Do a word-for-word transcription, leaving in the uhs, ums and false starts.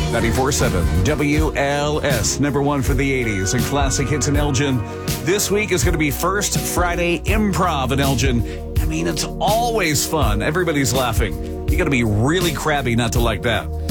ninety-four point seven W L S, number one for the eighties and classic hits in Elgin. This week is going to be First Friday Improv in Elgin. I mean, it's always fun. Everybody's laughing. You got to be really crabby not to like that.